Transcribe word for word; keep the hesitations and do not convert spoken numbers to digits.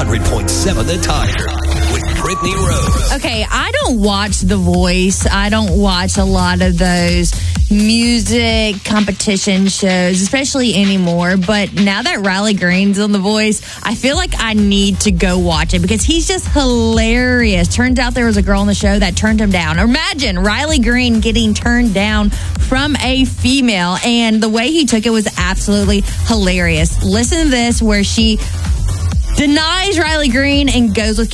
hundred point seven The Tiger with Brittany Rose. Okay, I don't watch The Voice. I don't watch a lot of those music competition shows, especially anymore. But now that Riley Green's on The Voice, I feel like I need to go watch it because he's just hilarious. Turns out there was a girl on the show that turned him down. Imagine Riley Green getting turned down from a female, and the way he took it was absolutely hilarious. Listen to this, where she denies Riley Green and goes with